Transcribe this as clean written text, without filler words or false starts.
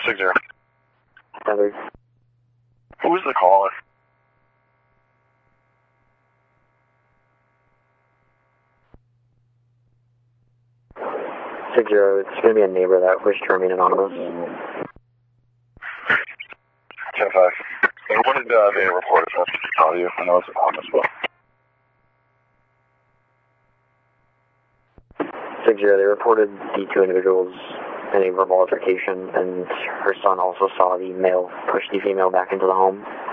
6-0. Standard. Who's the caller? Six zero. It's going to be a neighbor that wished to remain anonymous. 10-5. And what did they report if that's to tell you? I know it's anonymous, but... 6-0, they reported the two individuals in a verbal altercation, and her son also saw the male push the female back into the home.